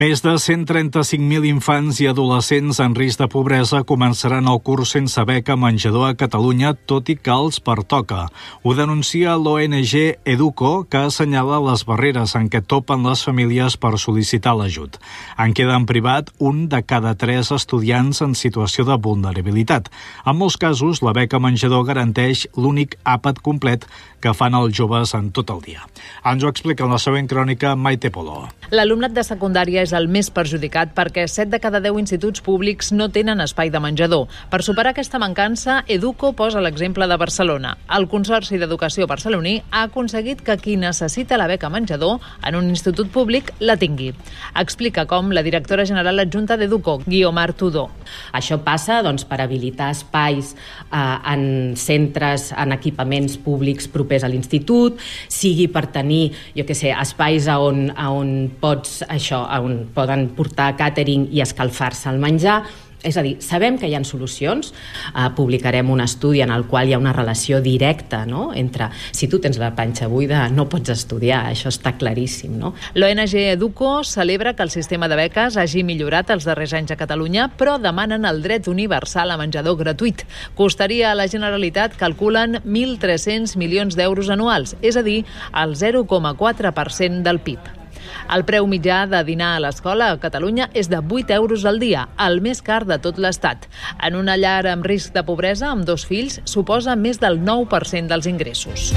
Més de 135.000 infants i adolescents en risc de pobresa començaran el curs sense beca menjador a Catalunya, tot i que els pertoca. Ho denuncia l'ONG Educo, que assenyala les barreres en què topen les famílies per sol·licitar l'ajut. En queda en privat un de cada 3 estudiants en situació de vulnerabilitat. En molts casos, la beca menjador garanteix l'únic àpat complet que fan els joves en tot el dia. Ens ho explica en la següent crònica Maite Polo. L'alumnat de secundària és el més perjudicat perquè 7 de cada 10 instituts públics no tenen espai de menjador. Per superar aquesta mancança, Educo posa l'exemple de Barcelona. El Consorci d'Educació barceloní ha aconseguit que qui necessita la beca menjador en un institut públic la tingui. Explica com la directora general adjunta d'Educo, Guiomar Tudó. Això passa per habilitar espais en centres, en equipaments públics propers a l'institut, sigui per tenir, espais on poden portar càtering i escalfar-se el menjar. És a dir, sabem que hi ha solucions. Publicarem un estudi en el qual hi ha una relació directa, no?, entre si tu tens la panxa buida no pots estudiar, això està claríssim, no? L'ONG Educo celebra que el sistema de beques hagi millorat els darrers anys a Catalunya, però demanen el dret universal a menjador gratuït. Costaria a la Generalitat, calculen, 1.300 milions d'euros anuals, és a dir, el 0,4% del PIB. El preu mitjà de dinar a l'escola a Catalunya és de 8 euros al dia, el més car de tot l'Estat. En una llar amb risc de pobresa, amb 2 fills, suposa més del 9% dels ingressos.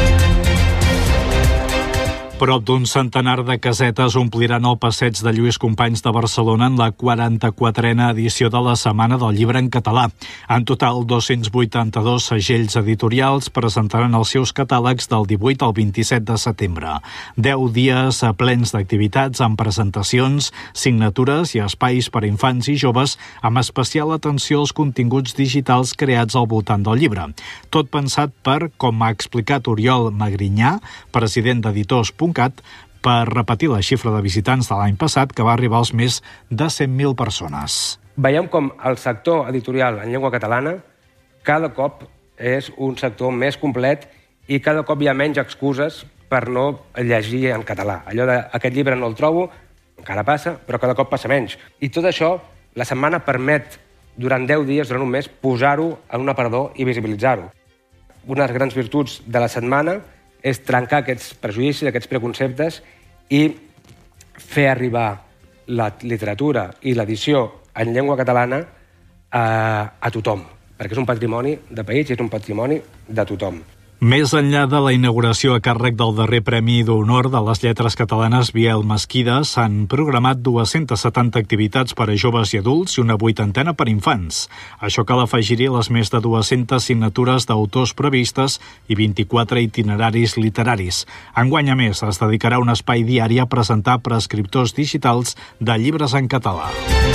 Prop d'un centenar de casetes ompliran el passeig de Lluís Companys de Barcelona en la 44a edició de la Setmana del Llibre en Català. En total, 282 segells editorials presentaran els seus catàlegs del 18 al 27 de setembre. 10 dies plens d'activitats amb presentacions, signatures i espais per a infants i joves, amb especial atenció als continguts digitals creats al voltant del llibre. Tot pensat per, com ha explicat Oriol Magrinyà, president d'Editors.cat, per repetir la xifra de visitants de l'any passat, que va arribar als més de 100.000 persones. Veiem com el sector editorial en llengua catalana cada cop és un sector més complet i cada cop hi ha menys excuses per no llegir en català. Allò de aquest llibre no el trobo, encara passa, però cada cop passa menys. I tot això, la setmana permet, durant 10 dies, durant un mes, posar-ho en un aparador i visibilitzar-ho. Una de les grans virtuts de la setmana és trencar aquests prejudicis, aquests preconceptes i fer arribar la literatura i l'edició en llengua catalana a tothom, perquè és un patrimoni de país i és un patrimoni de tothom. Més enllà de la inauguració a càrrec del darrer Premi d'Honor de les Lletres Catalanes Biel Mesquida, s'han programat 270 activitats per a joves i adults i una 80 per infants. Això cal afegir-hi les més de 200 signatures d'autors previstes i 24 itineraris literaris. Enguany, a més, es dedicarà un espai diari a presentar prescriptors digitals de llibres en català.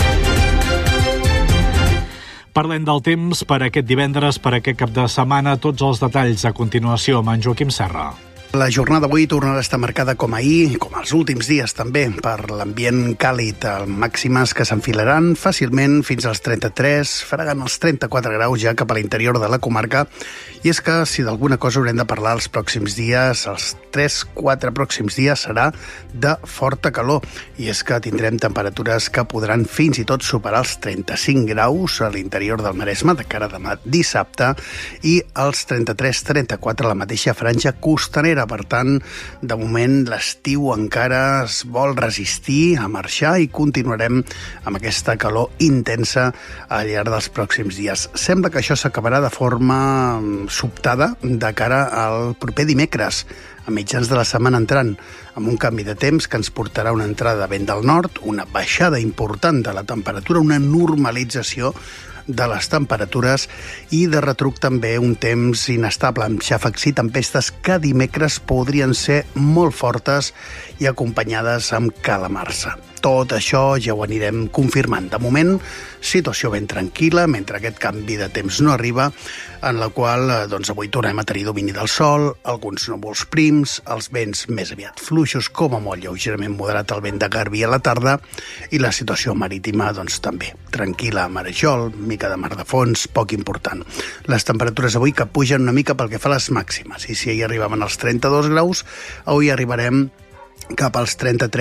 Parlem del temps per aquest divendres, per aquest cap de setmana. Tots els detalls a continuació amb en Joaquim Serra. La jornada d'avui tornarà a estar marcada com ahir, com els últims dies també, per l'ambient càlid, màximes que s'enfilaran fàcilment fins als 33, fregant els 34 graus ja cap a l'interior de la comarca. I és que si d'alguna cosa haurem de parlar els pròxims dies, els 3-4 pròxims dies, serà de forta calor. I és que tindrem temperatures que podran fins i tot superar els 35 graus a l'interior del Maresme de cara a demà dissabte i els 33-34 a la mateixa franja costanera. Per tant, de moment l'estiu encara es vol resistir a marxar i continuarem amb aquesta calor intensa al llarg dels pròxims dies. Sembla que això s'acabarà de forma sobtada de cara al proper dimecres, a mitjans de la setmana entrant, amb un canvi de temps que ens portarà una entrada de vent del nord, una baixada important de la temperatura, una normalització de les temperatures i de retruc també un temps inestable amb xàfecs i tempestes que dimecres podrien ser molt fortes i acompanyades amb calamarsa. Tot això ja ho anirem confirmant. De moment, situació ben tranquil·la, mentre aquest canvi de temps no arriba, en la qual avui tornem a tenir domini del sol, alguns núvols prims, els vents més aviat fluixos, com a molt lleugerament moderat el vent de garbí a la tarda, i la situació marítima també tranquil·la, marejol, mica de mar de fons, poc important. Les temperatures avui que pugen una mica pel que fa a les màximes, i si ahir arribaven als 32 graus, avui arribarem cap als 33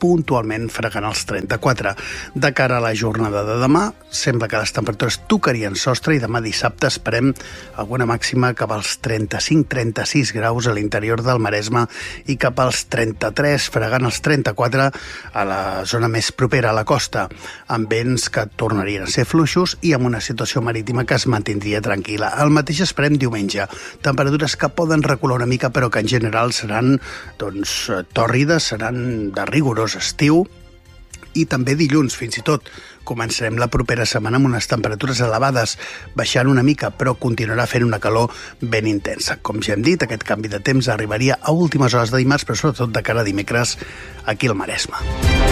puntualment fregant els 34. De cara a la jornada de demà, sembla que les temperatures tocarien sostre i demà dissabte esperem alguna màxima cap als 35-36 graus a l'interior del Maresme i cap als 33, fregant els 34 a la zona més propera a la costa, amb vents que tornarien a ser fluixos i amb una situació marítima que es mantindria tranquil·la. El mateix esperem diumenge. Temperatures que poden recular una mica, però que en general seran tòrrides, seran de rigorós estiu, i també dilluns, fins i tot. Començarem la propera setmana amb unes temperatures elevades, baixant una mica, però continuarà fent una calor ben intensa. Com ja hem dit, aquest canvi de temps arribaria a últimes hores de dimarts, però sobretot de cara a dimecres aquí al Maresme.